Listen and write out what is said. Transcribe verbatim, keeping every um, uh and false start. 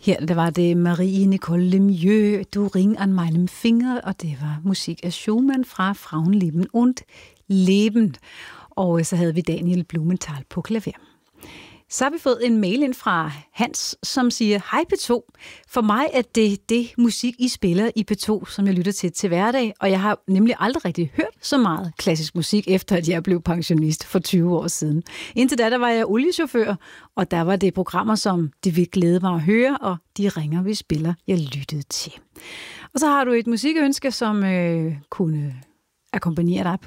Her der var det Marie-Nicole Lemieux, Du Ring an meinem Finger, og det var musik af Schumann fra Frauenleben und Leben. Og så havde vi Daniel Blumenthal på klaver. Så har vi fået en mail ind fra Hans, som siger, hej P to. For mig er det det musik, I spiller i P to, som jeg lytter til til hverdag, og jeg har nemlig aldrig rigtig hørt så meget klassisk musik, efter at jeg blev pensionist for tyve år siden. Indtil da, der var jeg oliechauffør, og der var det programmer, som det ville glæde mig at høre, og de ringer, vi spiller, jeg lyttede til. Og så har du et musikønske, som øh, kunne akkompagnere dig på